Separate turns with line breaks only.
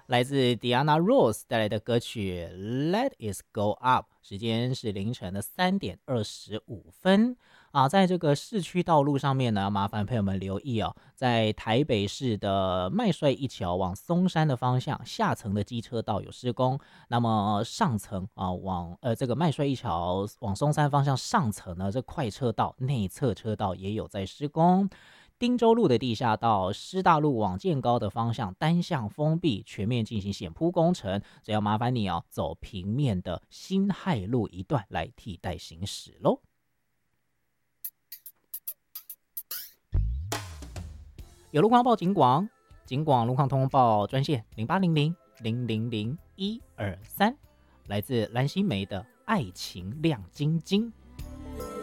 来自 Diana Ross 带来的歌曲《Let It Go Up》，时间是凌晨的3:25在这个市区道路上面呢，麻烦朋友们留意哦，在台北市的麦帅一桥往松山的方向，下层的机车道有施工，那么上层往这个麦帅一桥往松山方向上层呢，这快车道内侧车道也有在施工。汀州路的地下道、师大路往建高的方向单向封闭，全面进行险铺工程，只要麻烦你走平面的辛亥路一段来替代行驶喽。有路况报警广，警广路况通报专线0800000123，来自蓝心湄的《爱情亮晶晶》。